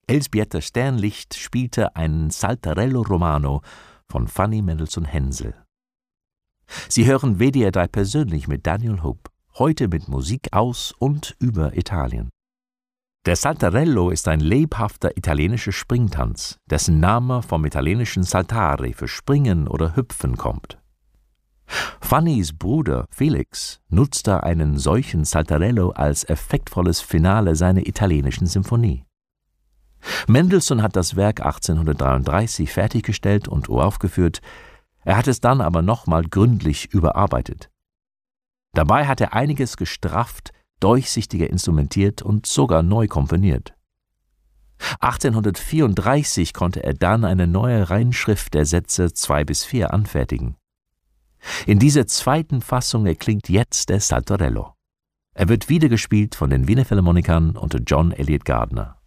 Elżbieta Sternlicht spielte einen Saltarello Romano von Fanny Mendelssohn-Hensel. Sie hören WDR 3 persönlich mit Daniel Hope, heute mit Musik aus und über Italien. Der Saltarello ist ein lebhafter italienischer Springtanz, dessen Name vom italienischen saltare für springen oder hüpfen kommt. Fannys Bruder Felix nutzte einen solchen Saltarello als effektvolles Finale seiner italienischen Symphonie. Mendelssohn hat das Werk 1833 fertiggestellt und uraufgeführt, er hat es dann aber nochmal gründlich überarbeitet. Dabei hat er einiges gestrafft, durchsichtiger instrumentiert und sogar neu komponiert. 1834 konnte er dann eine neue Reinschrift der Sätze 2 bis 4 anfertigen. In dieser zweiten Fassung erklingt jetzt der Saltarello. Er wird wiedergespielt von den Wiener Philharmonikern unter John Eliot Gardiner.